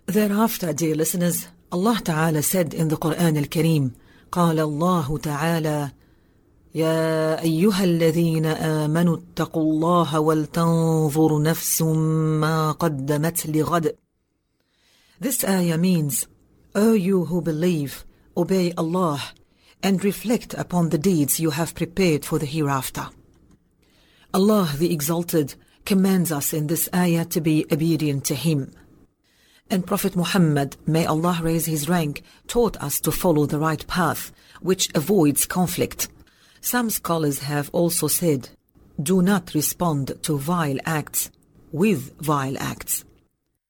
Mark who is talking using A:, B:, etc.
A: Thereafter, dear listeners, Allah Ta'ala said in the Quran Al-Kareem, قال الله تعالى يا أيها الذين آمنوا اتقوا الله ولتنظر نفس ما قدمت لغد. This ayah means, O you who believe, obey Allah and reflect upon the deeds you have prepared for the hereafter. Allah the Exalted commands us in this ayah to be obedient to Him. And Prophet Muhammad, may Allah raise his rank, taught us to follow the right path, which avoids conflict. Some scholars have also said, do not respond to vile acts with vile acts.